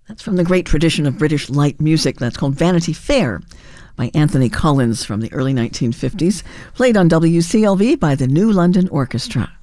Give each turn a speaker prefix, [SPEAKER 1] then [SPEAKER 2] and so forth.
[SPEAKER 1] That's from the great tradition of British light music. That's called Vanity Fair by Anthony Collins from the early 1950s, played on WCLV by the New London Orchestra.